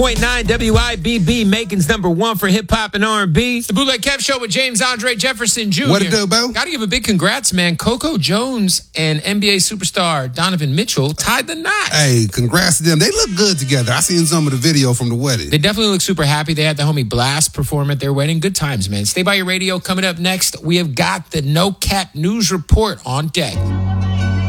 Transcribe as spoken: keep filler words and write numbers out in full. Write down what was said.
point nine W I B B, Macon's number one for hip hop and R and B. It's the Bootleg Kev Show with James Andre Jefferson Junior What it do, Bo? Got to give a big congrats, man. Coco Jones and N B A superstar Donovan Mitchell tied the knot. Hey, congrats to them. They look good together. I seen some of the video from the wedding. They definitely look super happy. They had the homie Blast perform at their wedding. Good times, man. Stay by your radio. Coming up next, we have got the No Cap News Report on deck.